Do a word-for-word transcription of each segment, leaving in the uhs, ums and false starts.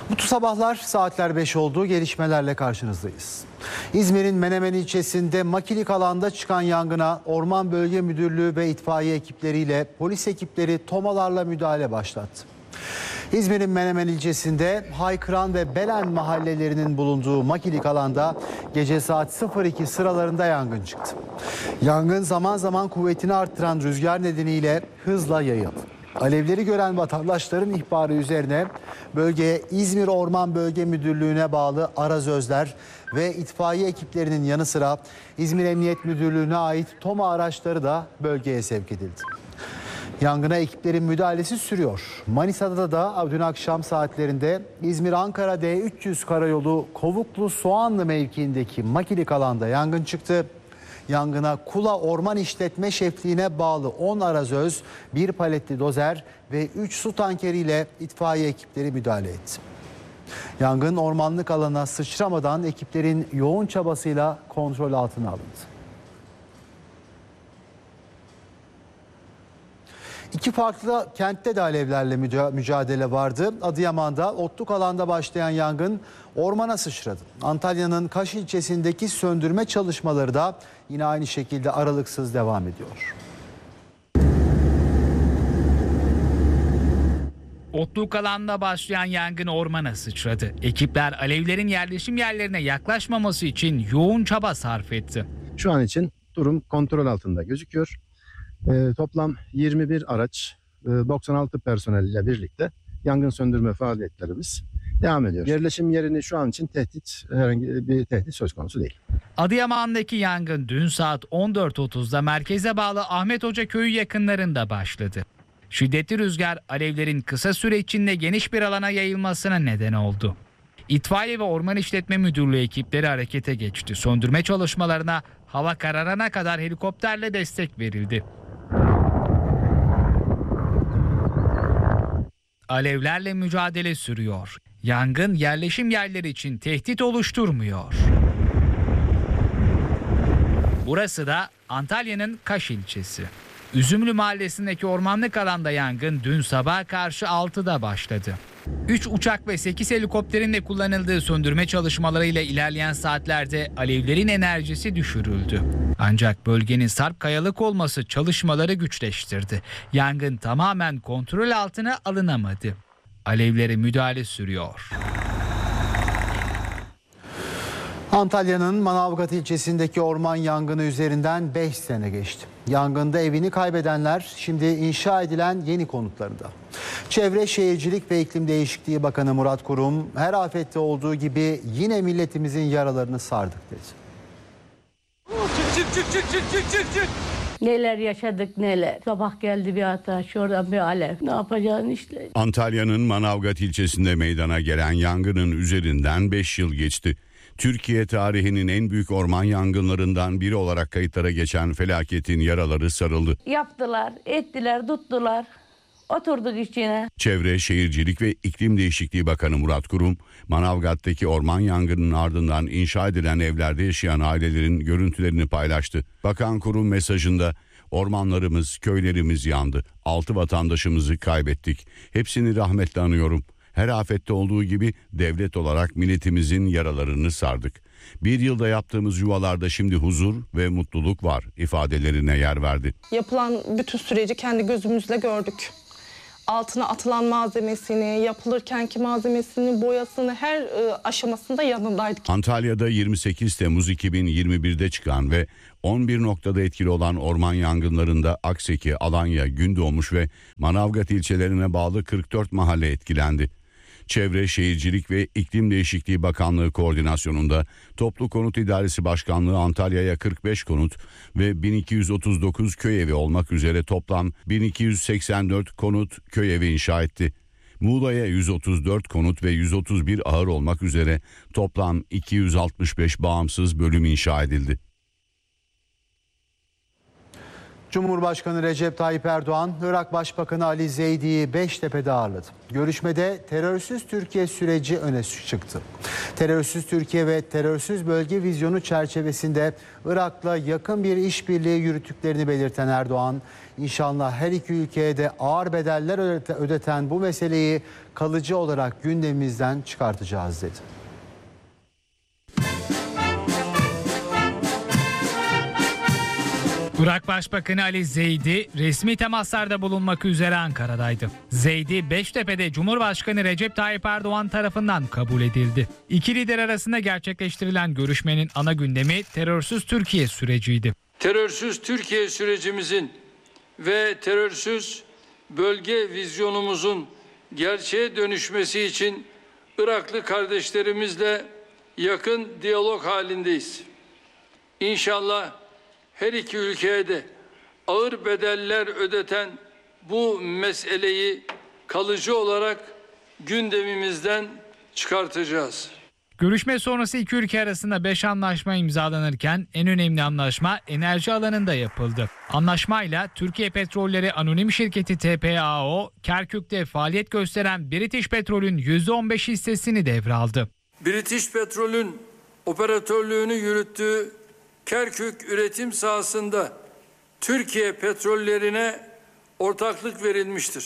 Mutlu sabahlar, saatler beş oldu, gelişmelerle karşınızdayız. İzmir'in Menemen ilçesinde makilik alanda çıkan yangına Orman Bölge Müdürlüğü ve itfaiye ekipleriyle polis ekipleri tomalarla müdahale başlattı. İzmir'in Menemen ilçesinde Haykıran ve Belen mahallelerinin bulunduğu makilik alanda gece saat sıfır iki sıralarında yangın çıktı. Yangın zaman zaman kuvvetini arttıran rüzgar nedeniyle hızla yayıldı. Alevleri gören vatandaşların ihbarı üzerine bölgeye İzmir Orman Bölge Müdürlüğü'ne bağlı arazözler ve itfaiye ekiplerinin yanı sıra İzmir Emniyet Müdürlüğü'ne ait TOMA araçları da bölgeye sevk edildi. Yangına ekiplerin müdahalesi sürüyor. Manisa'da da dün akşam saatlerinde İzmir-Ankara D üç yüz karayolu Kovuklu-Soğanlı mevkiindeki makilik alanda yangın çıktı. Yangına Kula Orman İşletme Şefliğine bağlı on arazöz, bir paletli dozer ve üç su tankeriyle itfaiye ekipleri müdahale etti. Yangın ormanlık alana sıçramadan ekiplerin yoğun çabasıyla kontrol altına alındı. İki farklı kentte de alevlerle mücadele vardı. Adıyaman'da otluk alanda başlayan yangın ormana sıçradı. Antalya'nın Kaş ilçesindeki söndürme çalışmaları da yine aynı şekilde aralıksız devam ediyor. Otluk alanda başlayan yangın ormana sıçradı. Ekipler alevlerin yerleşim yerlerine yaklaşmaması için yoğun çaba sarf etti. Şu an için durum kontrol altında gözüküyor. Ee, toplam yirmi bir araç, doksan altı personel ile birlikte yangın söndürme faaliyetlerimiz devam ediyor. Yerleşim yerini şu an için tehdit, herhangi bir tehdit söz konusu değil. Adıyaman'daki yangın dün saat on dört otuzda merkeze bağlı Ahmet Hoca köyü yakınlarında başladı. Şiddetli rüzgar alevlerin kısa süre içinde geniş bir alana yayılmasına neden oldu. İtfaiye ve Orman İşletme Müdürlüğü ekipleri harekete geçti. Söndürme çalışmalarına hava kararana kadar helikopterle destek verildi. Alevlerle mücadele sürüyor. Yangın yerleşim yerleri için tehdit oluşturmuyor. Burası da Antalya'nın Kaş ilçesi. Üzümlü mahallesindeki ormanlık alanda yangın dün sabaha karşı altıda başladı. üç uçak ve sekiz helikopterin de kullanıldığı söndürme çalışmalarıyla ilerleyen saatlerde alevlerin enerjisi düşürüldü. Ancak bölgenin sarp kayalık olması çalışmaları güçleştirdi. Yangın tamamen kontrol altına alınamadı. Alevlere müdahale sürüyor. Antalya'nın Manavgat ilçesindeki orman yangını üzerinden beş sene geçti. Yangında evini kaybedenler şimdi inşa edilen yeni konutlarında. Çevre Şehircilik ve İklim Değişikliği Bakanı Murat Kurum, her afette olduğu gibi yine milletimizin yaralarını sardık dedi. Çık çık çık çık çık çık çık. Neler yaşadık neler. Sabah geldi bir ateş, oradan bir alev. Ne yapacağını işte. Antalya'nın Manavgat ilçesinde meydana gelen yangının üzerinden beş yıl geçti. Türkiye tarihinin en büyük orman yangınlarından biri olarak kayıtlara geçen felaketin yaraları sarıldı. Yaptılar, ettiler, tuttular. Oturduk içine. Çevre, Şehircilik ve İklim Değişikliği Bakanı Murat Kurum, Manavgat'taki orman yangınının ardından inşa edilen evlerde yaşayan ailelerin görüntülerini paylaştı. Bakan Kurum mesajında, ormanlarımız, köylerimiz yandı. Altı vatandaşımızı kaybettik. Hepsini rahmetle anıyorum. Her afette olduğu gibi devlet olarak milletimizin yaralarını sardık. Bir yılda yaptığımız yuvalarda şimdi huzur ve mutluluk var ifadelerine yer verdi. Yapılan bütün süreci kendi gözümüzle gördük. Altına atılan malzemesini, yapılırkenki malzemesini, boyasını her e, aşamasında yanındaydık. Antalya'da yirmi sekiz Temmuz iki bin yirmi bir'de çıkan ve on bir noktada etkili olan orman yangınlarında Akseki, Alanya, Gündoğmuş ve Manavgat ilçelerine bağlı kırk dört mahalle etkilendi. Çevre, Şehircilik ve İklim Değişikliği Bakanlığı koordinasyonunda Toplu Konut İdaresi Başkanlığı Antalya'ya kırk beş konut ve bin iki yüz otuz dokuz köy evi olmak üzere toplam bin iki yüz seksen dört konut köy evi inşa etti. Muğla'ya yüz otuz dört konut ve yüz otuz bir ahır olmak üzere toplam iki yüz altmış beş bağımsız bölüm inşa edildi. Cumhurbaşkanı Recep Tayyip Erdoğan, Irak Başbakanı Ali Zeydi'yi Beştepe'de ağırladı. Görüşmede terörsüz Türkiye süreci öne çıktı. Terörsüz Türkiye ve terörsüz bölge vizyonu çerçevesinde Irak'la yakın bir işbirliği yürüttüklerini belirten Erdoğan, İnşallah her iki ülkeye de ağır bedeller ödeten bu meseleyi kalıcı olarak gündemimizden çıkartacağız dedi. Irak Başbakanı Ali Zeydi resmi temaslarda bulunmak üzere Ankara'daydı. Zeydi Beştepe'de Cumhurbaşkanı Recep Tayyip Erdoğan tarafından kabul edildi. İki lider arasında gerçekleştirilen görüşmenin ana gündemi terörsüz Türkiye süreciydi. Terörsüz Türkiye sürecimizin ve terörsüz bölge vizyonumuzun gerçeğe dönüşmesi için Iraklı kardeşlerimizle yakın diyalog halindeyiz. İnşallah her iki ülkeye de ağır bedeller ödeten bu meseleyi kalıcı olarak gündemimizden çıkartacağız. Görüşme sonrası iki ülke arasında beş anlaşma imzalanırken en önemli anlaşma enerji alanında yapıldı. Anlaşmayla Türkiye Petrolleri Anonim Şirketi T P A O, Kerkük'te faaliyet gösteren British Petrol'ün yüzde on beş hissesini devraldı. British Petrol'ün operatörlüğünü yürüttüğü Kerkük üretim sahasında Türkiye petrollerine ortaklık verilmiştir.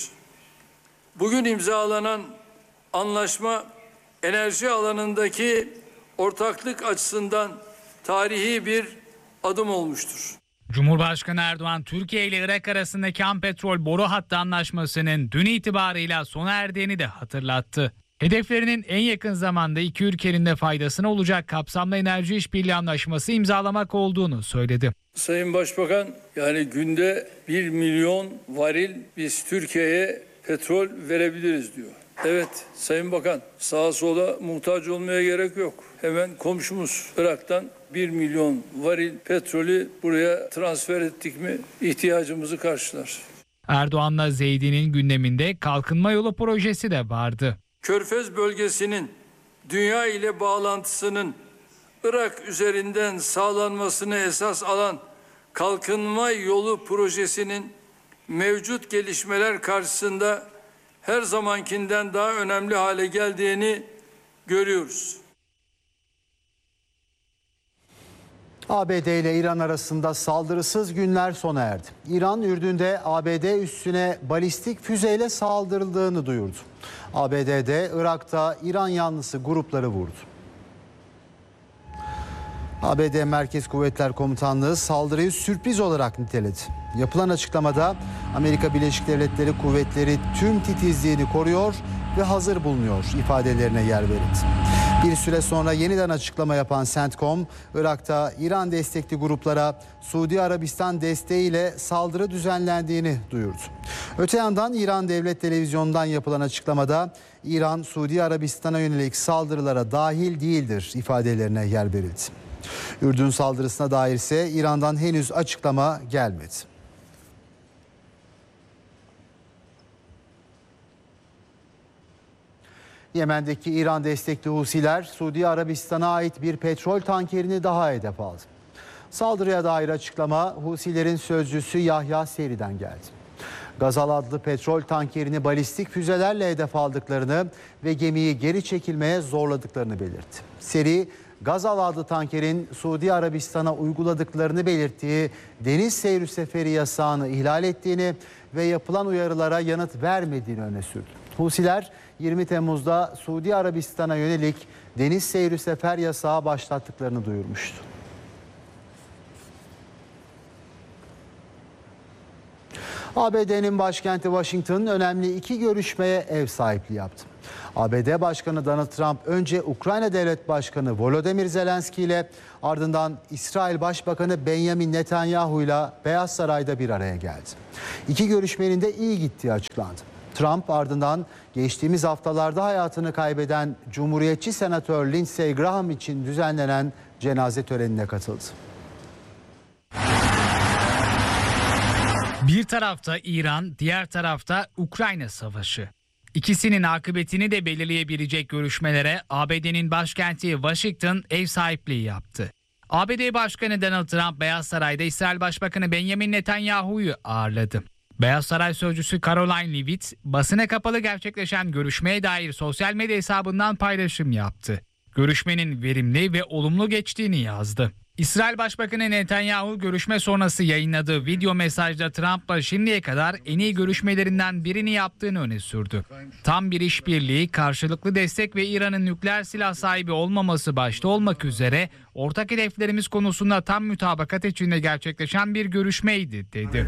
Bugün imzalanan anlaşma enerji alanındaki ortaklık açısından tarihi bir adım olmuştur. Cumhurbaşkanı Erdoğan, Türkiye ile Irak arasındaki Ampetrol boru hattı anlaşmasının dün itibarıyla sona erdiğini de hatırlattı. Hedeflerinin en yakın zamanda iki ülkenin de faydasına olacak kapsamlı enerji işbirliği anlaşması imzalamak olduğunu söyledi. Sayın Başbakan, yani günde bir milyon varil biz Türkiye'ye petrol verebiliriz diyor. Evet Sayın Bakan, sağa sola muhtaç olmaya gerek yok. Hemen komşumuz Irak'tan bir milyon varil petrolü buraya transfer ettik mi ihtiyacımızı karşılar. Erdoğan'la Zeydi'nin gündeminde kalkınma yolu projesi de vardı. Körfez bölgesinin dünya ile bağlantısının Irak üzerinden sağlanmasını esas alan kalkınma yolu projesinin mevcut gelişmeler karşısında her zamankinden daha önemli hale geldiğini görüyoruz. A B D ile İran arasında saldırısız günler sona erdi. İran, Ürdün'de A B D üssüne balistik füzeyle saldırıldığını duyurdu. A B D'de Irak'ta İran yanlısı grupları vurdu. A B D Merkez Kuvvetler Komutanlığı saldırıyı sürpriz olarak niteledi. Yapılan açıklamada Amerika Birleşik Devletleri kuvvetleri tüm titizliğini koruyor ve hazır bulunuyor ifadelerine yer verildi. Bir süre sonra yeniden açıklama yapan CENTCOM, Irak'ta İran destekli gruplara Suudi Arabistan desteğiyle saldırı düzenlendiğini duyurdu. Öte yandan İran Devlet Televizyonu'ndan yapılan açıklamada İran, Suudi Arabistan'a yönelik saldırılara dahil değildir ifadelerine yer verildi. Ürdün saldırısına dair ise İran'dan henüz açıklama gelmedi. Yemen'deki İran destekli Husiler, Suudi Arabistan'a ait bir petrol tankerini daha hedef aldı. Saldırıya dair açıklama Husilerin sözcüsü Yahya Seri'den geldi. Gazal adlı petrol tankerini balistik füzelerle hedef aldıklarını ve gemiyi geri çekilmeye zorladıklarını belirtti. Seri, Gazal adlı tankerin Suudi Arabistan'a uyguladıklarını belirttiği deniz seyri seferi yasağını ihlal ettiğini ve yapılan uyarılara yanıt vermediğini öne sürdü. Husiler yirmi Temmuz'da Suudi Arabistan'a yönelik deniz seyri sefer yasağı başlattıklarını duyurmuştu. A B D'nin başkenti Washington önemli iki görüşmeye ev sahipliği yaptı. A B D Başkanı Donald Trump önce Ukrayna Devlet Başkanı Volodymyr Zelenski ile ardından İsrail Başbakanı Benjamin Netanyahu ile Beyaz Saray'da bir araya geldi. İki görüşmenin de iyi gittiği açıklandı. Trump ardından geçtiğimiz haftalarda hayatını kaybeden Cumhuriyetçi Senatör Lindsey Graham için düzenlenen cenaze törenine katıldı. Bir tarafta İran, diğer tarafta Ukrayna savaşı. İkisinin akıbetini de belirleyebilecek görüşmelere A B D'nin başkenti Washington ev sahipliği yaptı. A B D Başkanı Donald Trump, Beyaz Saray'da İsrail Başbakanı Benjamin Netanyahu'yu ağırladı. Beyaz Saray sözcüsü Caroline Leavitt, basına kapalı gerçekleşen görüşmeye dair sosyal medya hesabından paylaşım yaptı. Görüşmenin verimli ve olumlu geçtiğini yazdı. İsrail Başbakanı Netanyahu görüşme sonrası yayınladığı video mesajda Trump'la şimdiye kadar en iyi görüşmelerinden birini yaptığını öne sürdü. Tam bir işbirliği, karşılıklı destek ve İran'ın nükleer silah sahibi olmaması başta olmak üzere ortak hedeflerimiz konusunda tam mütabakat içinde gerçekleşen bir görüşmeydi, dedi.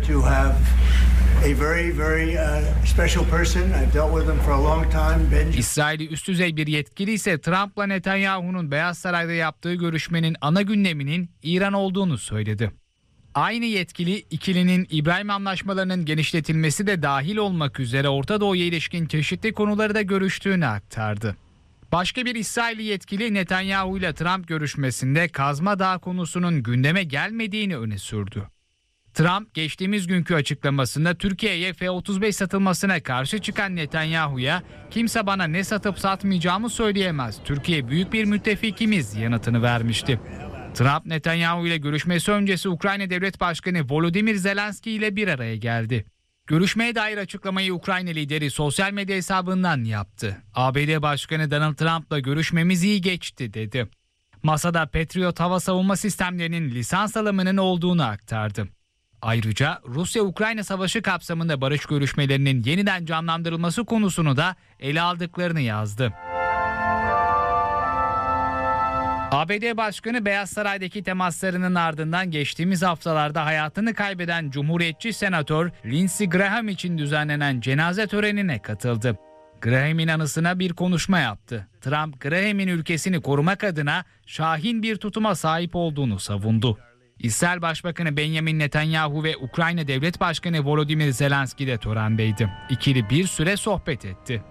İsrail'i üst düzey bir yetkili ise Trump'la Netanyahu'nun Beyaz Saray'da yaptığı görüşmenin ana gündeminin İran olduğunu söyledi. Aynı yetkili ikilinin İbrahim Anlaşmalarının genişletilmesi de dahil olmak üzere Orta Doğu'ya ilişkin çeşitli konuları da görüştüğünü aktardı. Başka bir İsrailli yetkili Netanyahu ile Trump görüşmesinde Kazma Dağı konusunun gündeme gelmediğini öne sürdü. Trump geçtiğimiz günkü açıklamasında Türkiye'ye F otuz beş satılmasına karşı çıkan Netanyahu'ya "Kimse bana ne satıp satmayacağımı söyleyemez. Türkiye büyük bir müttefikimiz" yanıtını vermişti. Trump, Netanyahu ile görüşmesi öncesi Ukrayna Devlet Başkanı Volodymyr Zelenskiy ile bir araya geldi. Görüşmeye dair açıklamayı Ukrayna lideri sosyal medya hesabından yaptı. A B D Başkanı Donald Trump'la görüşmemiz iyi geçti, dedi. Masada Patriot hava savunma sistemlerinin lisans alımının olduğunu aktardı. Ayrıca Rusya-Ukrayna savaşı kapsamında barış görüşmelerinin yeniden canlandırılması konusunu da ele aldıklarını yazdı. A B D Başkanı Beyaz Saray'daki temaslarının ardından geçtiğimiz haftalarda hayatını kaybeden Cumhuriyetçi Senatör Lindsey Graham için düzenlenen cenaze törenine katıldı. Graham'in anısına bir konuşma yaptı. Trump, Graham'in ülkesini korumak adına şahin bir tutuma sahip olduğunu savundu. İsrail Başbakanı Benjamin Netanyahu ve Ukrayna Devlet Başkanı Volodymyr Zelenskiy de törendeydi. İkili bir süre sohbet etti.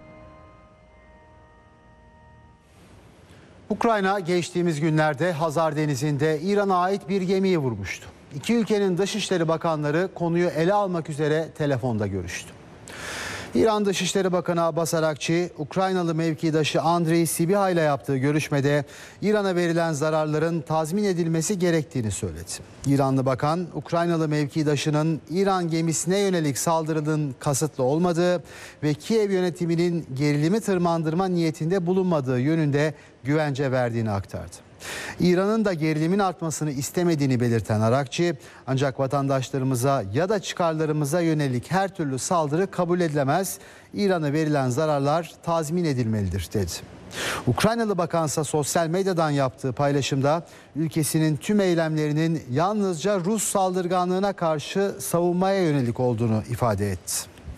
Ukrayna geçtiğimiz günlerde Hazar Denizi'nde İran'a ait bir gemiyi vurmuştu. İki ülkenin Dışişleri Bakanları konuyu ele almak üzere telefonda görüştü. İran Dışişleri Bakanı Abbas Arakçi, Ukraynalı mevkidaşı Andrei Sibiha ile yaptığı görüşmede İran'a verilen zararların tazmin edilmesi gerektiğini söyledi. İranlı bakan, Ukraynalı mevkidaşının İran gemisine yönelik saldırının kasıtlı olmadığı ve Kiev yönetiminin gerilimi tırmandırma niyetinde bulunmadığı yönünde güvence verdiğini aktardı. İran'ın da gerilimin artmasını istemediğini belirten Arakçi, ancak vatandaşlarımıza ya da çıkarlarımıza yönelik her türlü saldırı kabul edilemez, İran'a verilen zararlar tazmin edilmelidir, dedi. Ukraynalı bakansa sosyal medyadan yaptığı paylaşımda ülkesinin tüm eylemlerinin yalnızca Rus saldırganlığına karşı savunmaya yönelik olduğunu ifade etti.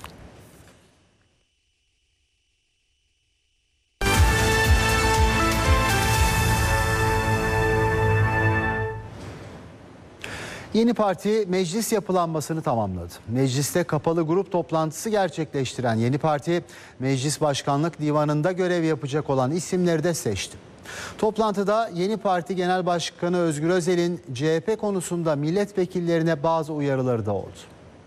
Yeni parti meclis yapılanmasını tamamladı. Mecliste kapalı grup toplantısı gerçekleştiren Yeni Parti, Meclis Başkanlık Divanı'nda görev yapacak olan isimleri de seçti. Toplantıda Yeni Parti Genel Başkanı Özgür Özel'in C H P konusunda milletvekillerine bazı uyarıları da oldu.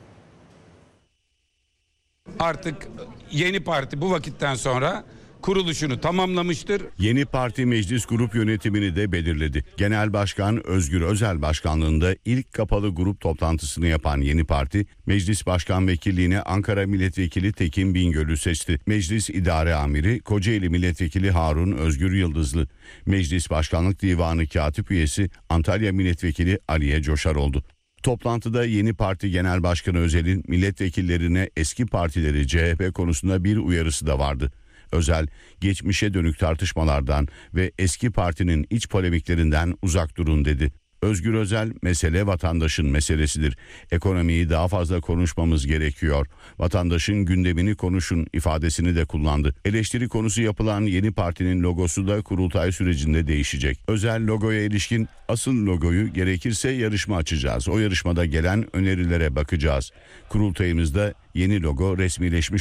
Artık Yeni Parti bu vakitten sonra kuruluşunu tamamlamıştır. Yeni Parti meclis grup yönetimini de belirledi. Genel Başkan Özgür Özel başkanlığında ilk kapalı grup toplantısını yapan Yeni Parti, Meclis Başkan Vekilliğine Ankara Milletvekili Tekin Bingöl'ü seçti. Meclis İdare Amiri Kocaeli Milletvekili Harun Özgür Yıldızlı, Meclis Başkanlık Divanı Katip Üyesi Antalya Milletvekili Aliye Coşar oldu. Toplantıda Yeni Parti Genel Başkanı Özel'in milletvekillerine eski partileri C H P konusunda bir uyarısı da vardı. Özel, geçmişe dönük tartışmalardan ve eski partinin iç polemiklerinden uzak durun dedi. Özgür Özel, mesele vatandaşın meselesidir. Ekonomiyi daha fazla konuşmamız gerekiyor. Vatandaşın gündemini konuşun ifadesini de kullandı. Eleştiri konusu yapılan Yeni Parti'nin logosu da kurultay sürecinde değişecek. Özel, logoya ilişkin asıl logoyu gerekirse yarışma açacağız. O yarışmada gelen önerilere bakacağız. Kurultayımızda yeni logo resmileşmiş